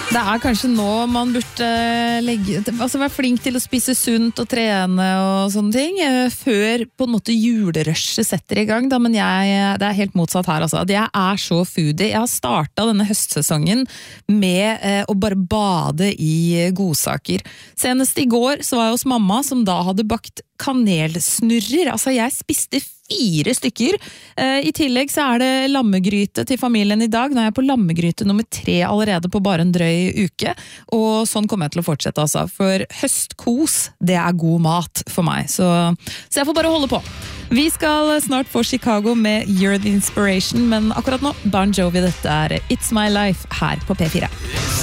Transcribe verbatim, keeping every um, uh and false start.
Det er kanskje nå man burde legge, altså være flink til å spise sunt og trene og sånne ting, før på en måte julerushet setter i gang, da, men jeg, det er helt motsatt her altså. Jeg er så foodie. Jeg har startet denne høstsesongen med eh, å bare bade i godsaker. Senest i går så var jeg hos mamma, som da hadde bakt kanelsnurrer. Altså, jeg spiste fire stykker. Eh, I tillegg så er det lammegryte til familien i dag. Nå er jeg på lammegryte nummer tre allerede på bare en drøy uke, og sånn kommer jeg til å fortsette altså, for høstkos, det er god mat for meg, så, så jeg får bare holde på. Vi skal snart få Chicago med You're the Inspiration, men akkurat nå, Bon Jovi, dette er It's My Life her på P fire.